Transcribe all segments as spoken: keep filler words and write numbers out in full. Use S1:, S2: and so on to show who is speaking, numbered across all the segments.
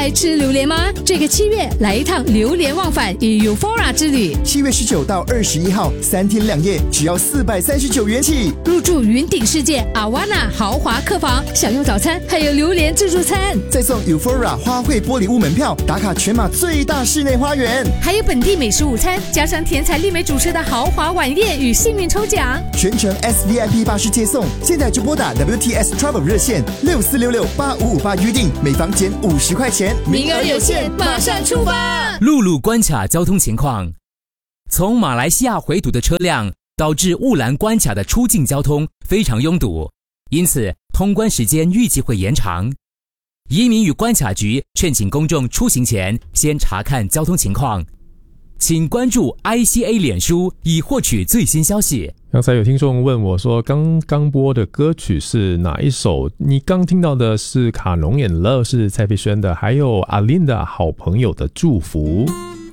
S1: 爱吃榴莲吗？这个七月来一趟榴莲忘返与 Euphoria 之旅。
S2: 七月十九到二十一号，三天两夜，只要四百三十九元起。
S1: 入住云顶世界阿瓦纳豪华客房，享用早餐，还有榴莲自助餐，
S2: 再送 Euphoria 花卉玻璃屋门票，打卡全马最大室内花园，
S1: 还有本地美食午餐，加上甜彩丽美主持的豪华晚宴与幸运抽奖，
S2: 全程 S V I P 巴士接送。现在就拨打 W T S Travel 热线六四六六八五五八预定，每房减五十块钱，
S1: 名额有限，马上出发。
S3: 陆路关卡交通情况：从马来西亚回堵的车辆导致雾兰关卡的出境交通非常拥堵，因此通关时间预计会延长。移民与关卡局劝请公众出行前先查看交通情况，请关注 I C A 脸书以获取最新消息。
S4: 刚才有听众问我说，刚刚播的歌曲是哪一首？你刚听到的是卡农演乐，是蔡佩轩的，还有阿琳的好朋友的祝福。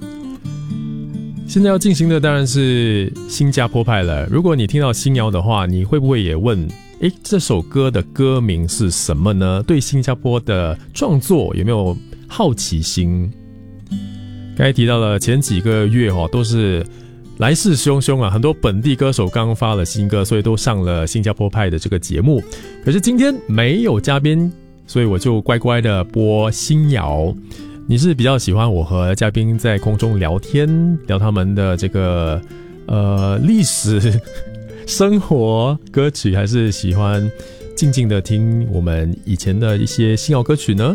S4: 现在要进行的当然是新加坡派了。如果你听到新谣的话，你会不会也问，诶，这首歌的歌名是什么呢？对新加坡的创作有没有好奇心？刚才提到了前几个月哦，都是来势汹汹啊，很多本地歌手刚发了新歌，所以都上了新加坡派的这个节目。可是今天没有嘉宾，所以我就乖乖的播新谣。你是比较喜欢我和嘉宾在空中聊天，聊他们的这个呃历史、生活、歌曲，还是喜欢静静的听我们以前的一些新谣歌曲呢？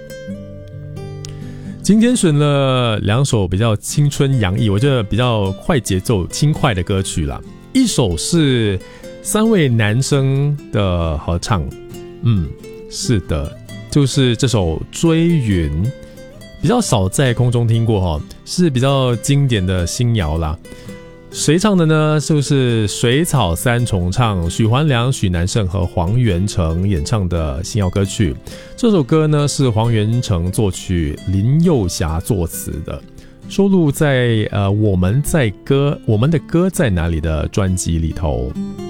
S4: 今天选了两首比较青春洋溢，我觉得比较快节奏、轻快的歌曲啦。一首是三位男生的合唱，嗯，是的，就是这首《追云》。比较少在空中听过齁，是比较经典的新谣啦。谁唱的呢？就是水草三重唱，许环良、许南胜和黄元成演唱的新谣歌曲。这首歌呢是黄元成作曲，林幼霞作词的，收录在呃我们在歌我们的歌在哪里的专辑里头。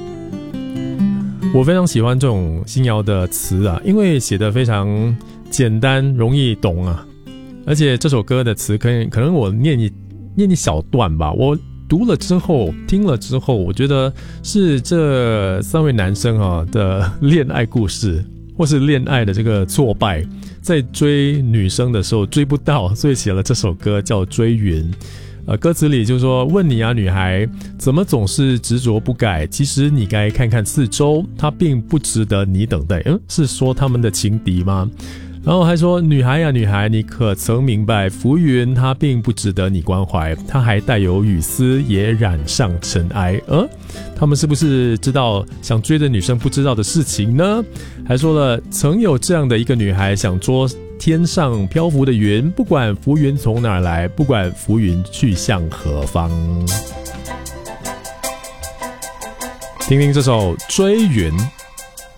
S4: 我非常喜欢这种新谣的词啊，因为写得非常简单，容易懂啊。而且这首歌的词可以可能我念一念一小段吧，我读了之后听了之后，我觉得是这三位男生啊的恋爱故事，或是恋爱的这个挫败，在追女生的时候追不到，所以写了这首歌叫《追云》。呃，歌词里就说，问你啊女孩，怎么总是执着不改，其实你该看看四周，它并不值得你等待。嗯，是说他们的情敌吗？然后还说，女孩呀女孩，你可曾明白，浮云它并不值得你关怀，它还带有雨丝，也染上尘埃。呃，他们是不是知道想追的女生不知道的事情呢？还说了，曾有这样的一个女孩，想捉天上漂浮的云，不管浮云从哪儿来，不管浮云去向何方。听听这首《追云》。